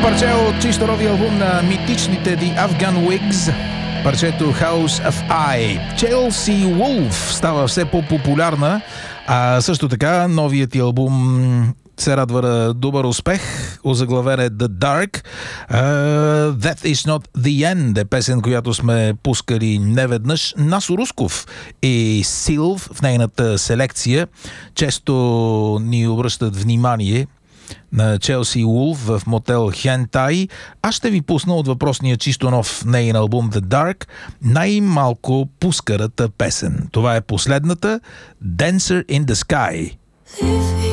Парче от чисто новия албум на митичните The Afghan Wigs, парчето House of I. Chelsea Wolf става все по-популярна, а също така новият ти албум се радва на добър успех. Озаглавен е The Dark. That is not the end е песен, която сме пускали неведнъж. Насо Русков и Силв в нейната селекция често ни обръщат внимание на Chelsea Wolf в мотел Hentai. Аз ще ви пусна от въпросния чисто нов нейн албум The Dark най-малко пускарата песен. Това е последната, Dancer in the Sky.